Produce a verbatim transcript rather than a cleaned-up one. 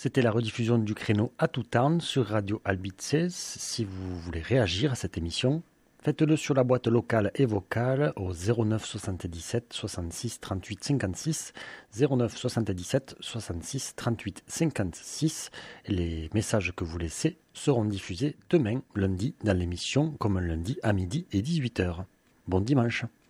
C'était la rediffusion du créneau à tout town sur Radio Albitzes. Si vous voulez réagir à cette émission, faites-le sur la boîte locale et vocale au zéro neuf soixante-dix-sept soixante-six trente-huit cinquante-six, zéro neuf soixante-dix-sept soixante-six trente-huit cinquante-six. Les messages que vous laissez seront diffusés demain, lundi, dans l'émission Comme un lundi à midi et dix-huit heures. Bon dimanche.